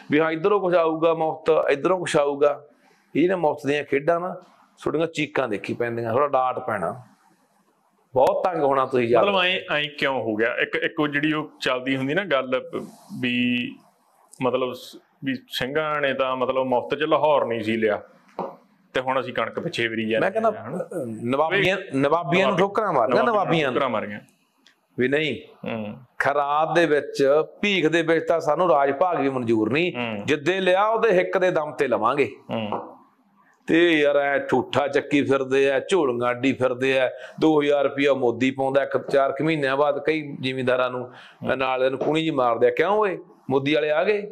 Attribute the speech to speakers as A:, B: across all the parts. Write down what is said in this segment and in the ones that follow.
A: ਵੀ ਹਾਂ ਇੱਧਰੋਂ ਕੁਛ ਆਊਗਾ ਮੁਫ਼ਤ, ਇੱਧਰੋਂ ਕੁਛ ਆਊਗਾ। ਇਹ ਨਾ ਮੁਫ਼ਤ ਦੀਆਂ ਖੇਡਾਂ ਨਾ ਤੁਹਾਡੀਆਂ ਚੀਕਾਂ ਦੇਖੀ ਪੈਂਦੀਆਂ, ਥੋੜਾ ਡਾਟ ਪੈਣਾ, ਬਹੁਤ ਤੰਗ ਹੋਣਾ ਤੁਸੀਂ।
B: ਮਤਲਬ ਐਂ ਕਿਉਂ ਹੋ ਗਿਆ? ਇੱਕ ਜਿਹੜੀ ਉਹ ਚੱਲਦੀ ਹੁੰਦੀ ਨਾ ਗੱਲ ਵੀ ਮਤਲਬ ਵੀ ਸਿੰਘਾਂ ਨੇ ਤਾਂ ਮਤਲਬ ਮੁਫ਼ਤ 'ਚ ਲਾਹੌਰ ਨਹੀਂ ਸੀ ਲਿਆ ਤੇ ਹੁਣ ਅਸੀਂ ਕਣਕ ਪਿੱਛੇ ਵਿਰੀ ਜਾਂਦੇ।
A: ਮੈਂ ਕਹਿੰਦਾ ਨਵਾਬੀਆਂ ਨੂੰ ਠੋਕਰਾਂ ਮਾਰੀਆਂ, ਨਵਾਬੀਆਂ ਨੂੰ
B: ਮਾਰੀਆਂ
A: ਵੀ ਨਹੀਂ। ਖਰਾਦ ਦੇ ਵਿੱਚ ਭੀਖ ਦੇ ਵਿੱਚ ਤਾਂ ਸਾਨੂੰ ਰਾਜ ਭਾਗ ਵੀ ਮਨਜ਼ੂਰ ਨਹੀਂ, ਜਿੱਦੇ ਲਿਆ ਉਹਦੇ ਹਿੱਕ ਦੇ ਦਮ ਤੇ ਲਵਾਂਗੇ। ਤੇ ਯਾਰ ਐ ਠੂਠਾ ਚੱਕੀ ਫਿਰਦੇ ਆ, ਝੋਲੀਆਂ ਅੱਡੀ ਫਿਰਦੇ ਆ। 2000 ਰੁਪਇਆ ਮੋਦੀ ਪਾਉਂਦਾ 4 ਮਹੀਨਿਆਂ ਬਾਅਦ, ਕਈ ਜ਼ਿਮੀਂਦਾਰਾਂ ਨੂੰ ਨਾਲ ਇਹਨੂੰ ਕੂਣੀ ਜੀ ਮਾਰਦੇ ਆ। ਕਿਉਂ ਓਏ ਮੋਦੀ ਵਾਲੇ ਆ ਗਏ?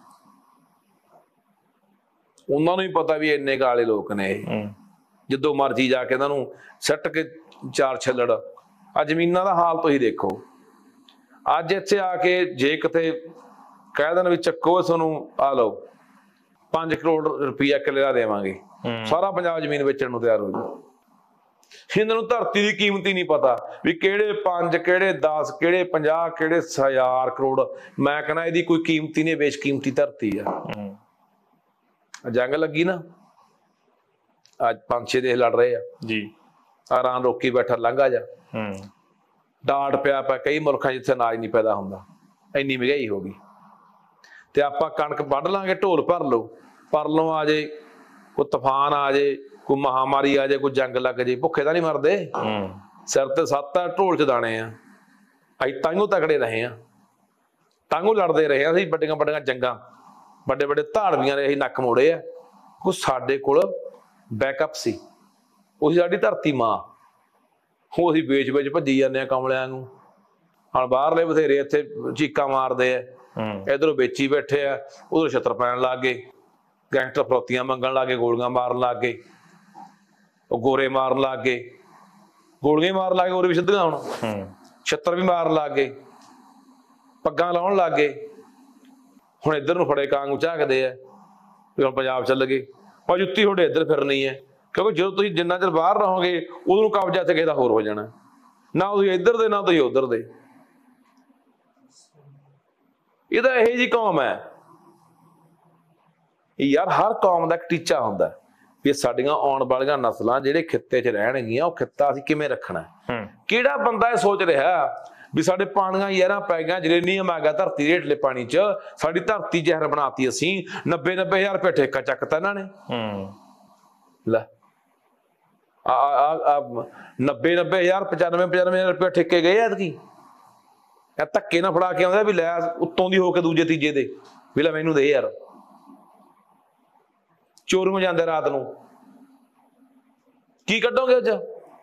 A: ਉਹਨਾਂ ਨੂੰ ਵੀ ਪਤਾ ਵੀ ਇੰਨੇ ਕਾਲੇ ਲੋਕ ਨੇ ਇਹ, ਜਦੋਂ ਮਰਜੀ ਜਾ ਕੇ ਇਹਨਾਂ ਨੂੰ ਸੱਟ ਕੇ 4 ਛੱਲੜ। ਆ ਜ਼ਮੀਨਾਂ ਦਾ ਹਾਲ ਤੁਸੀਂ ਦੇਖੋ। ਅੱਜ ਇੱਥੇ ਆ ਕੇ ਜੇ ਕਿਤੇ ਕਹਿ ਦੇਣ ਵੀ ਚੱਕੋ ਤੁਹਾਨੂੰ ਆ ਲਓ 5 ਕਰੋੜ ਰੁਪਈਆ ਕਿੱਲੇ ਦਾ ਦੇਵਾਂਗੇ, ਸਾਰਾ ਪੰਜਾਬ ਜ਼ਮੀਨ ਵੇਚਣ ਨੂੰ ਤਿਆਰ ਹੋ ਜਾਊ। ਇਹਨਾਂ ਨੂੰ ਧਰਤੀ ਦੀ ਕੀਮਤ ਹੀ ਨਹੀਂ ਪਤਾ ਵੀ ਕਿਹੜੇ 5, ਕਿਹੜੇ 10, ਕਿਹੜੇ 50, ਕਿਹੜੇ 1000 ਕਰੋੜ। ਮੈਂ ਕਹਿੰਦਾ ਇਹਦੀ ਕੋਈ ਕੀਮਤ ਹੀ ਨਹੀਂ, ਬੇਸ਼ਕੀਮਤੀ ਧਰਤੀ ਆ। ਜੰਗ ਲੱਗੀ ਨਾ, ਅੱਜ 5-6 ਦੇਸ਼ ਲੜ ਰਹੇ ਆ
B: ਜੀ।
A: ਇਰਾਨ ਰੋਕੀ ਬੈਠਾ, ਲੰਘਾ ਜਾ। ਡਾਟ ਪਿਆ ਕਈ ਮੁਲਕਾਂ ਜਿੱਥੇ ਅਨਾਜ ਨਹੀਂ ਪੈਦਾ ਹੁੰਦਾ, ਇੰਨੀ ਮਹਿੰਗਾਈ ਹੋ ਗਈ। ਤੇ ਆਪਾਂ ਕਣਕ ਵੱਢ ਲਾਂਗੇ, ਢੋਲ ਭਰ ਲਓ, ਪਰਲੋਂ ਆ ਜੇ ਕੋਈ ਤੂਫਾਨ, ਆ ਜੇ ਕੋਈ ਮਹਾਮਾਰੀ, ਆ ਜੇ ਕੋਈ ਜੰਗ ਲੱਗ ਜੇ, ਭੁੱਖੇ ਤਾਂ ਨਹੀਂ ਮਰਦੇ। ਸਿਰ ਤੇ 7 ਆ, ਢੋਲ 'ਚ ਦਾਣੇ ਆ। ਅਸੀਂ ਤਾਂਹੀਓ ਤਕੜੇ ਰਹੇ ਆ, ਤਾਂਹੀਓ ਲੜਦੇ ਰਹੇ ਆ। ਅਸੀਂ ਵੱਡੀਆਂ ਵੱਡੀਆਂ ਜੰਗਾਂ, ਵੱਡੇ ਵੱਡੇ ਧਾੜਵੀਆਂ ਨੇ ਅਸੀਂ ਨੱਕ ਮੋੜੇ ਆ। ਕੁਛ ਸਾਡੇ ਕੋਲ ਬੈਕਅਪ ਸੀ। ਉਹੀ ਸਾਡੀ ਧਰਤੀ ਮਾਂ, ਉਹ ਅਸੀਂ ਵੇਚ ਭੱਜੀ ਜਾਂਦੇ ਆ ਕਮਲਿਆਂ ਨੂੰ। ਹੁਣ ਬਾਹਰਲੇ ਬਥੇਰੇ ਇੱਥੇ ਚੀਕਾਂ ਮਾਰਦੇ ਆ, ਇੱਧਰੋਂ ਵੇਚੀ ਬੈਠੇ ਆ, ਉਧਰੋਂ ਛਿੱਤਰ ਪੈਣ ਲੱਗ ਗਏ, ਗੈਂਗਸਟਰ ਫਰੋਤੀਆਂ ਮੰਗਣ ਲੱਗ ਗਏ, ਗੋਲੀਆਂ ਮਾਰਨ ਲੱਗ ਗਏ, ਉਹ ਗੋਰੇ ਮਾਰਨ ਲੱਗ ਗਏ, ਗੋਲੀਆਂ ਮਾਰਨ ਲੱਗ ਗਏ, ਗੋਰੇ ਵੀ ਸਿੱਧੀਆਂ ਹੁਣ, ਛਿੱਤਰ ਵੀ ਮਾਰਨ ਲੱਗ ਗਏ, ਪੱਗਾਂ ਲਾਉਣ ਲੱਗ ਗਏ। ਹੁਣ ਇੱਧਰ ਨੂੰ ਫੜੇ ਕਾਂਗੂ ਝਾਕਦੇ ਆ ਵੀ ਹੁਣ ਪੰਜਾਬ ਚੱਲ ਗਏ। ਪਰ ਜੁੱਤੀ ਤੁਹਾਡੇ ਇੱਧਰ ਫਿਰਨੀ ਹੈ, ਕਿਉਂਕਿ ਜਦੋਂ ਤੁਸੀਂ ਜਿੰਨਾ ਚਿਰ ਬਾਹਰ ਰਹੋਗੇ ਉਦੋਂ ਕਬਜ਼ਾ ਇੱਥੇ ਕਿਸੇ ਦਾ ਹੋਰ ਹੋ ਜਾਣਾ। ਨਾ ਤੁਸੀਂ ਇੱਧਰ ਦੇ, ਨਾ ਤੁਸੀਂ ਉੱਧਰ ਦੇ। ਇਹਦਾ ਇਹੋ ਜਿਹੀ ਕੌਮ ਹੈ ਯਾਰ। ਹਰ ਕੌਮ ਦਾ ਇੱਕ ਟੀਚਾ ਹੁੰਦਾ ਵੀ ਸਾਡੀਆਂ ਆਉਣ ਵਾਲੀਆਂ ਨਸਲਾਂ ਜਿਹੜੇ ਖਿੱਤੇ 'ਚ ਰਹਿਣਗੀਆਂ, ਉਹ ਖਿੱਤਾ ਅਸੀਂ ਕਿਵੇਂ ਰੱਖਣਾ। ਕਿਹੜਾ ਬੰਦਾ ਇਹ ਸੋਚ ਰਿਹਾ ਵੀ ਸਾਡੇ ਪਾਣੀਆਂ ਯਾਰਾਂ ਪੈ ਗਿਆ, ਜਰੇਨੀਅਮ ਆ ਗਿਆ ਧਰਤੀ ਦੇ ਹੇਠਲੇ ਪਾਣੀ 'ਚ, ਸਾਡੀ ਧਰਤੀ ਜ਼ਹਿਰ ਬਣਾਤੀ ਅਸੀਂ। 90-90 ਹਜ਼ਾਰ ਰੁਪਏ ਠੇਕਾ ਚੱਕਤਾ ਇਹਨਾਂ ਨੇ। ਲੈ 90-90 ਹਜ਼ਾਰ 95-95 ਹਜ਼ਾਰ ਰੁਪਏ ਠੇਕੇ ਗਏ ਐਤਕੀ। ਇਹ ਧੱਕੇ ਨਾਲ ਫੜਾ ਕੇ ਆਉਂਦਾ ਵੀ ਲੈ, ਉੱਤੋਂ ਦੀ ਹੋ ਕੇ ਦੂਜੇ ਤੀਜੇ ਦੇ ਵੀ ਲੈ ਮੈਨੂੰ ਦੇ ਯਾਰ। ਚੋਰੀਆਂ ਜਾਂਦੇ ਰਾਤ ਨੂੰ, ਕੀ ਕੱਢੋਗੇ ਅੱਜ?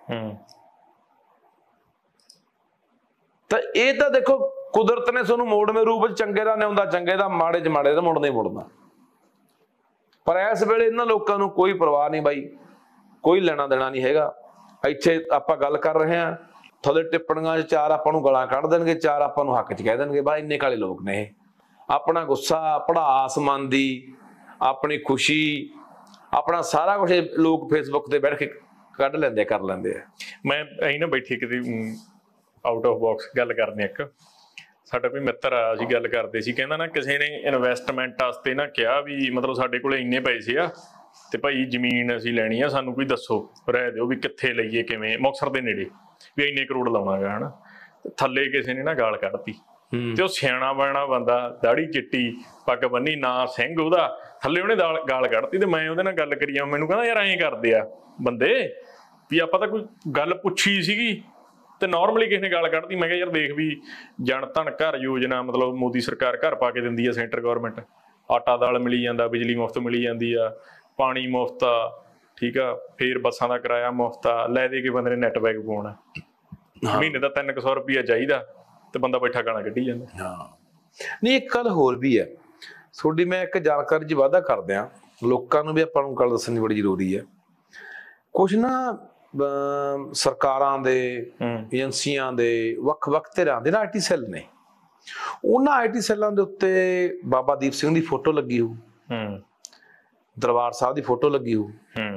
A: ਤਾਂ ਇਹ ਤਾਂ ਦੇਖੋ ਕੁਦਰਤ ਨੇ ਤੁਹਾਨੂੰ ਮੋੜਵੇਂ ਰੂਪ ਚ ਚੰਗੇ ਦਾ ਨਿਆਉਂਦਾ ਚੰਗੇ ਦਾ, ਮਾੜੇ ਚ ਮਾੜੇ ਦਾ, ਮੁੜਨਾ ਹੀ ਮੁੜਨਾ। ਪਰ ਇਸ ਵੇਲੇ ਇਹਨਾਂ ਲੋਕਾਂ ਨੂੰ ਕੋਈ ਪਰਵਾਹ ਨਹੀਂ ਬਾਈ, ਕੋਈ ਲੈਣਾ ਦੇਣਾ ਨਹੀਂ ਹੈਗਾ। ਇੱਥੇ ਆਪਾਂ ਗੱਲ ਕਰ ਰਹੇ ਹਾਂ, ਥੋੜੇ ਟਿੱਪਣੀਆਂ 'ਚ 4 ਆਪਾਂ ਨੂੰ ਗਾਲਾਂ ਕੱਢ ਦੇਣਗੇ, 4 ਆਪਾਂ ਨੂੰ ਹੱਕ 'ਚ ਕਹਿ ਦੇਣਗੇ। ਬਾ ਇੰਨੇ ਕਾਲੇ ਲੋਕ ਨੇ ਇਹ। ਆਪਣਾ ਗੁੱਸਾ, ਭੜਾਸ ਮਨ ਦੀ, ਆਪਣੀ ਖੁਸ਼ੀ, ਆਪਣਾ ਸਾਰਾ ਕੁਛ ਲੋਕ ਫੇਸਬੁੱਕ ਤੇ ਬੈਠ ਕੇ ਕੱਢ ਲੈਂਦੇ, ਕਰ ਲੈਂਦੇ ਆ।
B: ਮੈਂ ਅਸੀਂ ਨਾ ਬੈਠੀ ਕਿਤੇ ਆਊਟ ਆਫ ਬਾਕਸ ਗੱਲ ਕਰਦੇ। ਇੱਕ ਸਾਡਾ ਕੋਈ ਮਿੱਤਰ ਆ, ਅਸੀਂ ਗੱਲ ਕਰਦੇ ਸੀ, ਕਹਿੰਦਾ ਨਾ ਕਿਸੇ ਨੇ ਇਨਵੈਸਟਮੈਂਟ ਵਾਸਤੇ ਨਾ ਕਿਹਾ ਵੀ ਮਤਲਬ ਸਾਡੇ ਕੋਲ ਇੰਨੇ ਪੈਸੇ ਆ ਤੇ ਭਾਈ ਜ਼ਮੀਨ ਅਸੀਂ ਲੈਣੀ ਆ, ਸਾਨੂੰ ਕੋਈ ਦੱਸੋ ਰਹਿ ਦਿਓ ਵੀ ਕਿੱਥੇ ਲਈਏ, ਕਿਵੇਂ। ਮੁਕਤਸਰ ਦੇ ਨੇੜੇ ਵੀ ਇੰਨੇ ਕਰੋੜ ਲਾਉਣਾਗਾ ਹਨਾ। ਥੱਲੇ ਕਿਸੇ ਨੇ ਨਾ ਗਾਲ ਕੱਢਤੀ, ਤੇ ਉਹ ਸਿਆਣਾ ਬਾਣਾ ਬੰਦਾ, ਦਾੜੀ ਚਿੱਟੀ, ਪੱਗ ਬੰਨੀ, ਨਾ ਸਿੰਘ ਉਹਦਾ, ਥੱਲੇ ਉਹਨੇ ਗਾਲ ਕੱਢਤੀ। ਤੇ ਮੈਂ ਉਹਦੇ ਨਾਲ ਗੱਲ ਕਰੀ ਆ, ਮੈਨੂੰ ਕਹਿੰਦਾ ਯਾਰ ਐਂ ਕਰਦੇ ਆ ਬੰਦੇ ਵੀ ਆਪਾਂ ਤਾਂ ਕੋਈ ਗੱਲ ਪੁੱਛੀ ਸੀਗੀ ਤੇ ਨਾਰਮਲੀ ਕਿਸੇ ਨੇ ਗਾਲ ਕੱਢਤੀ। ਮੈਂ ਕਿਹਾ ਯਾਰ ਦੇਖ ਵੀ ਜਨ ਧਨ ਘਰ ਯੋਜਨਾ, ਮਤਲਬ ਮੋਦੀ ਸਰਕਾਰ ਘਰ ਪਾ ਕੇ ਦਿੰਦੀ ਆ, ਸੈਂਟਰ ਗੌਰਮੈਂਟ, ਆਟਾ ਦਾਲ ਮਿਲੀ ਜਾਂਦਾ, ਬਿਜਲੀ ਮੁਫਤ ਮਿਲੀ ਜਾਂਦੀ ਆ, ਪਾਣੀ ਮੁਫਤ ਆ, ਠੀਕ ਆ, ਫੇਰ ਬੱਸਾਂ ਦਾ ਕਿਰਾਇਆ ਮੁਫਤ ਆ। ਲੈ ਦੇ ਕੇ ਬੰਦੇ ਨੇ ਨੈਟ ਪੈਕ ਪਾਉਣਾ, ਮਹੀਨੇ ਦਾ 300 ਰੁਪਇਆ ਚਾਹੀਦਾ ਤੇ ਬੰਦਾ ਬੈਠਾ ਗਾਲਾਂ ਕੱਢੀ ਜਾਂਦਾ।
A: ਨਹੀਂ ਇੱਕ ਗੱਲ ਹੋਰ ਵੀ ਹੈ ਤੁਹਾਡੀ, ਮੈਂ ਇੱਕ ਜਾਣਕਾਰੀ 'ਚ ਵਾਧਾ ਕਰਦਿਆਂ ਲੋਕਾਂ ਨੂੰ ਵੀ ਆਪਾਂ ਨੂੰ ਗੱਲ ਦੱਸਣੀ ਬੜੀ ਜ਼ਰੂਰੀ ਹੈ। ਕੁਛ ਨਾ ਸਰਕਾਰਾਂ ਦੇ, ਏਜੰਸੀਆਂ ਦੇ, ਵੱਖ-ਵੱਖ ਧਿਰਾਂ ਦੇ ਨਾ IT ਸੈੱਲ ਨੇ। ਉਹਨਾਂ IT ਸੈੱਲਾਂ ਦੇ ਉੱਤੇ ਬਾਬਾ ਦੀਪ ਸਿੰਘ ਦੀ ਫੋਟੋ ਲੱਗੀ ਹੋਊ, ਦਰਬਾਰ ਸਾਹਿਬ ਦੀ ਫੋਟੋ ਲੱਗੀ ਹੋਊ,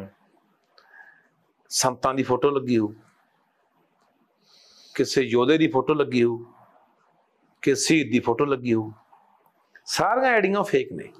A: ਸੰਤਾਂ ਦੀ ਫੋਟੋ ਲੱਗੀ ਹੋਊ, ਕਿਸੇ ਯੋਧੇ ਦੀ ਫੋਟੋ ਲੱਗੀ ਹੋਊ, ਕਿਸੇ ਸ਼ਹੀਦ ਦੀ ਫੋਟੋ ਲੱਗੀ ਹੋਊ। ਸਾਰੀਆਂ ਆਈਡੀਆਂ ਫੇਕ ਨੇ।